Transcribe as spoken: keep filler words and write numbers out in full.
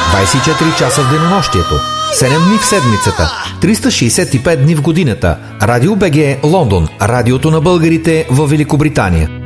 двайсет и четири часа в денонощието, седем дни в седмицата, триста шейсет и пет дни в годината. Радио БГ Лондон, радиото на българите във Великобритания.